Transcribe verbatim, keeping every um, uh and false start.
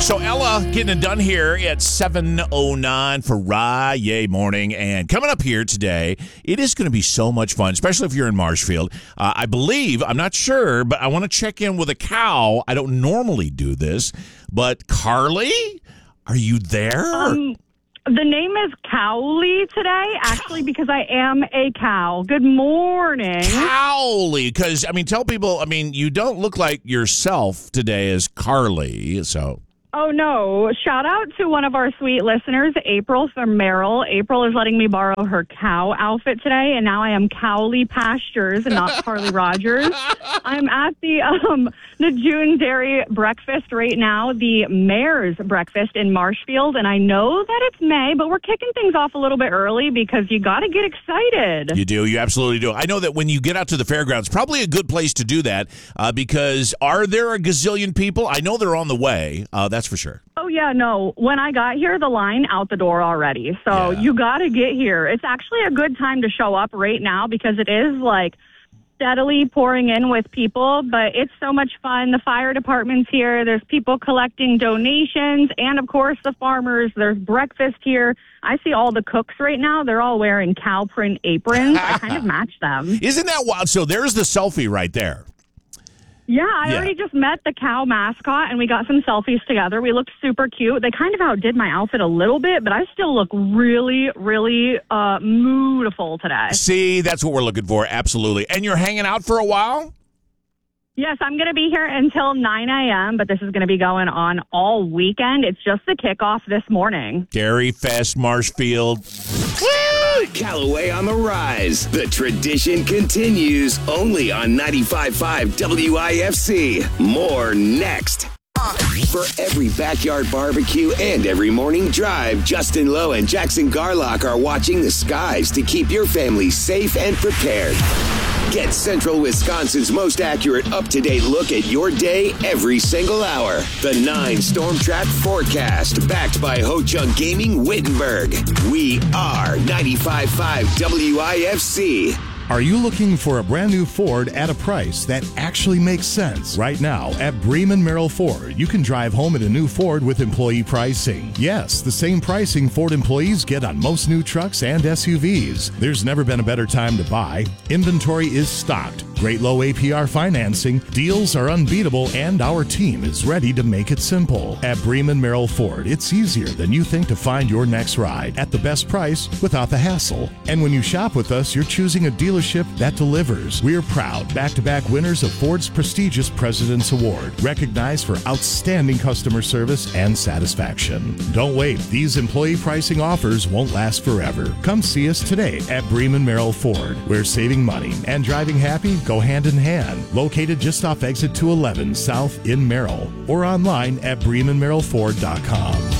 So Ella getting it done here at seven oh nine for Rye Yay Morning. And coming up here today, it is going to be so much fun, especially if you're in Marshfield. Uh, I believe, I'm not sure, but I want to check in with a cow. I don't normally do this, but Carly, are you there? Um, the name is Cowley today, actually, because I am a cow. Good morning. Cowley, because, I mean, tell people, I mean, you don't look like yourself today as Carly, so... Oh, no. Shout out to one of our sweet listeners, April from Merrill. April is letting me borrow her cow outfit today, and now I am Cowley Pastures and not Carly Rogers. I'm at the um, the June Dairy Breakfast right now, the Mayor's Breakfast in Marshfield, and I know that it's May, but we're kicking things off a little bit early because you got to get excited. You do. You absolutely do. I know that when you get out to the fairgrounds, probably a good place to do that uh, because are there a gazillion people? I know they're on the way. Uh, that's for sure. Oh, yeah, no. When I got here, the line out the door already. So Yeah. you got to get here. It's actually a good time to show up right now because it is like steadily pouring in with people, but it's so much fun. The fire department's here. There's people collecting donations. And, of course, the farmers. There's breakfast here. I see all the cooks right now. They're all wearing cow print aprons. I kind of match them. Isn't that wild? So there's the selfie right there. Yeah, I Yeah. already just met the cow mascot, and we got some selfies together. We looked super cute. They kind of outdid my outfit a little bit, but I still look really, really uh, moodful today. See, that's what we're looking for. Absolutely. And you're hanging out for a while? Yes, I'm going to be here until nine a.m., but this is going to be going on all weekend. It's just the kickoff this morning. Dairy Fest, Marshfield. Callaway on the rise. The tradition continues only on ninety-five point five W I F C. More next. For every backyard barbecue and every morning drive, Justin Lowe and Jackson Garlock are watching the skies to keep your family safe and prepared. Get Central Wisconsin's most accurate, up-to-date look at your day every single hour. The nine Storm Track Forecast, backed by Ho Chunk Gaming Wittenberg. We are ninety-five point five W I F C. Are you looking for a brand new Ford at a price that actually makes sense? Right now at Bremen Merrill Ford, you can drive home in a new Ford with employee pricing. Yes, the same pricing Ford employees get on most new trucks and S U Vs. There's never been a better time to buy. Inventory is stocked. Great low A P R financing, deals are unbeatable, and our team is ready to make it simple. At Bremen Merrill Ford, it's easier than you think to find your next ride at the best price without the hassle. And when you shop with us, you're choosing a dealership that delivers. We're proud back-to-back winners of Ford's prestigious President's Award, recognized for outstanding customer service and satisfaction. Don't wait. These employee pricing offers won't last forever. Come see us today at Bremen Merrill Ford, where saving money and driving happy go hand in hand. Located just off exit two eleven South in Merrill, or online at bremen merrill ford dot com.